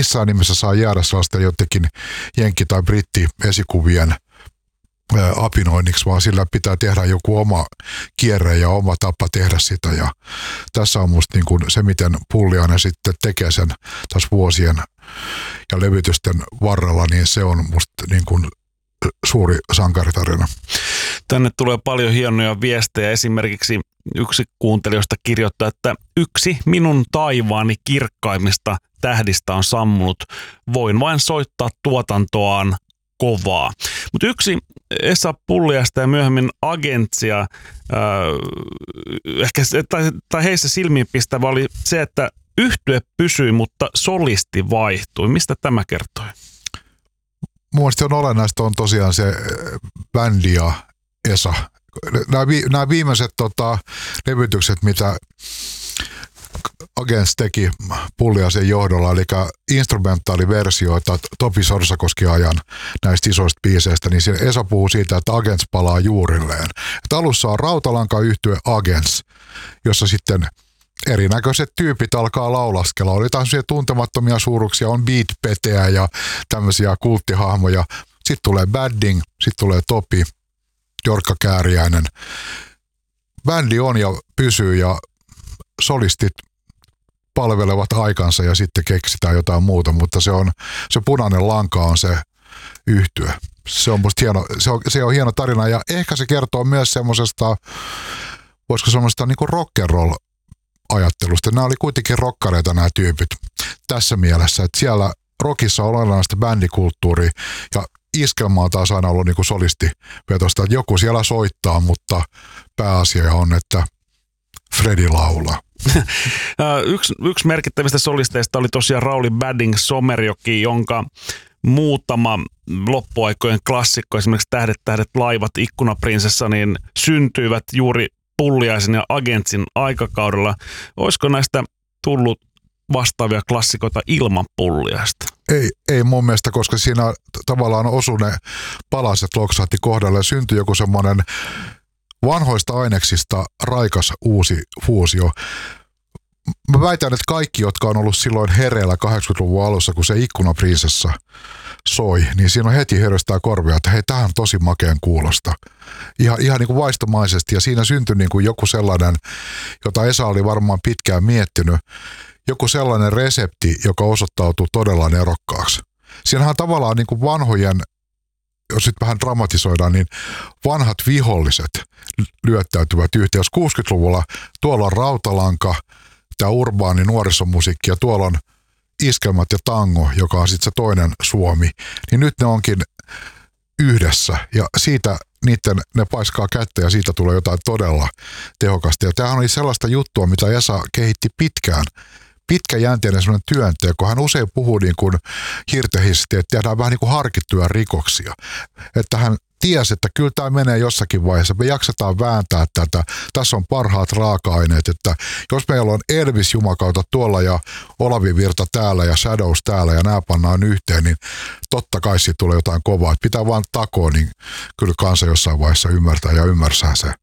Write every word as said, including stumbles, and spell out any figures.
missään nimessä saa jäädä sellaisten jotenkin jenkki- tai britti-esikuvien apinoinniksi, vaan sillä pitää tehdä joku oma kierre ja oma tapa tehdä sitä. Ja tässä on musta niin kuin se, miten Pulliainen sitten tekee sen taas vuosien ja levytysten varrella, niin se on musta niin kuin suuri sankaritarina. Tänne tulee paljon hienoja viestejä. Esimerkiksi yksi kuuntelijoista kirjoittaa, että yksi minun taivaani kirkkaimmista tähdistä on sammunut. Voin vain soittaa tuotantoaan kovaa. Mutta yksi Esa Pulliaista ja myöhemmin Agentsia, äh, ehkä se, tai, tai heissä silmiinpistävä oli se, että yhtye pysyi, mutta solisti vaihtui. Mistä tämä kertoi? Mielestäni on olennaista on tosiaan se bändi ja Esa. Nämä, vi, nämä viimeiset tota, levytykset, mitä Agents teki Pulliaisen johdolla, eli instrumentaaliversioita Topi Sorsakoski ajan näistä isoista biiseistä, niin siinä Esa puhuu siitä, että Agents palaa juurilleen. Että alussa on rautalankayhtye Agents, jossa sitten erinäköiset tyypit alkaa laulaskella. Oli tämmöisiä tuntemattomia suuruksia, on beat-peteä ja tämmöisiä kulttihahmoja. Sitten tulee Badding, sitten tulee Topi, Jorkka Kääriäinen. Bändi on ja pysyy ja solistit palvelevat aikansa ja sitten keksitään jotain muuta, mutta se on se punainen lanka on se yhtye. Se on musta hieno, se on, se on hieno tarina ja ehkä se kertoo myös semmoisesta, voisiko semmoista niinku rock'n'roll ajattelusta. Nämä oli kuitenkin rokkareita nämä tyypit tässä mielessä, että siellä rockissa on olennaista bändikulttuuri ja iskelma on taas aina ollut niinku solistivetosta, että joku siellä soittaa, mutta pääasia on, että Fredi laulaa. yksi, yksi merkittävistä solisteista oli tosiaan Rauli Badding Somerjoki, jonka muutama loppuaikojen klassikko, esimerkiksi Tähdet, tähdet, laivat, Ikkunaprinsessa, niin syntyivät juuri Pulliaisen ja Agentsin aikakaudella. Olisiko näistä tullut vastaavia klassikoita ilman Pulliaista? Ei, ei mun mielestä, koska siinä tavallaan osui ne palaset loksahti kohdalle ja syntyi joku semmoinen vanhoista aineksista raikas uusi fuusio. Mä väitän, että kaikki, jotka on ollut silloin hereillä kahdeksankymmentäluvun alussa, kun se Ikkunaprinsessa soi, niin siinä on heti heröstää korvia, että hei, tämähän on tosi makeen kuulosta. Ihan, ihan niin kuin vaistomaisesti ja siinä syntyi niin kuin joku sellainen, jota Esa oli varmaan pitkään miettinyt, joku sellainen resepti, joka osoittautuu todella nerokkaaksi. Siinähän on tavallaan niin kuin vanhojen, jos nyt vähän dramatisoidaan, niin vanhat viholliset lyöttäytyvät yhteen. Jos kuusikymmentäluvulla tuolla on rautalanka, tämä urbaani nuorisomusiikki ja tuolla on iskelmät ja tango, joka on sitten se toinen Suomi, niin nyt ne onkin yhdessä ja siitä niiden, ne paiskaa kättä ja siitä tulee jotain todella tehokasta. Ja tämähän oli sellaista juttua, mitä Esa kehitti pitkään, pitkäjänteinen sellainen työnteko, kun hän usein puhuu niin kuin hirtehisesti, että tehdään vähän niin kuin harkittuja rikoksia. Että hän tiesi, että kyllä tämä menee jossakin vaiheessa, me jaksetaan vääntää tätä, tässä on parhaat raaka-aineet, että jos meillä on Elvis Jumakauta tuolla ja Olavi Virta täällä ja Shadows täällä ja nämä pannaan yhteen, niin totta kai siitä tulee jotain kovaa, että pitää vaan takoa, niin kyllä kansa jossain vaiheessa ymmärtää ja ymmärsää se.